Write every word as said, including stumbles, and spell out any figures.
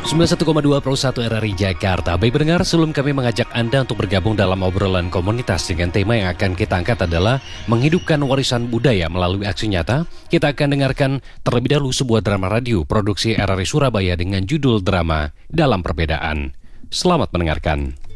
sembilan puluh satu koma dua Pro satu R R I Jakarta. Baik pendengar, sebelum kami mengajak Anda untuk bergabung dalam obrolan komunitas dengan tema yang akan kita angkat adalah menghidupkan warisan budaya melalui aksi nyata, kita akan dengarkan terlebih dahulu sebuah drama radio produksi R R I Surabaya dengan judul drama Dalam Perbedaan. Selamat mendengarkan.